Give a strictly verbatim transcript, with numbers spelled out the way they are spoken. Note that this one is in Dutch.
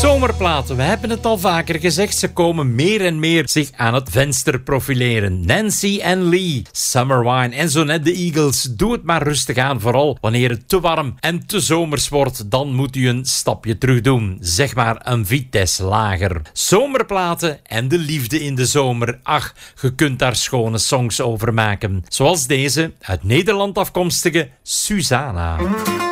Zomerplaten, we hebben het al vaker gezegd, ze komen meer en meer zich aan het venster profileren. Nancy en Lee, Summer Wine en zo net de Eagles. Doe het maar rustig aan, vooral wanneer het te warm en te zomers wordt, dan moet u een stapje terug doen. Zeg maar een vitesse lager. Zomerplaten en de liefde in de zomer. Ach, je kunt daar schone songs over maken. Zoals deze, uit Nederland afkomstige Susanna.